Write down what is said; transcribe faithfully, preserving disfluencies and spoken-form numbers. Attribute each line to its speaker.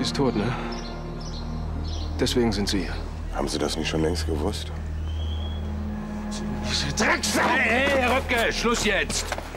Speaker 1: Sie ist tot, ne? Deswegen sind Sie hier.
Speaker 2: Haben Sie das nicht schon längst gewusst?
Speaker 1: Diese Drecksau!
Speaker 3: Hey, hey, Herr Röpke, Schluss jetzt!